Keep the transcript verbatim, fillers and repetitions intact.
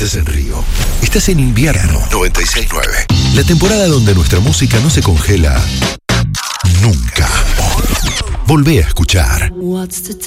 estás en Río. Estás en invierno. noventa y seis punto nueve. La temporada donde nuestra música no se congela nunca. Volvé a escuchar.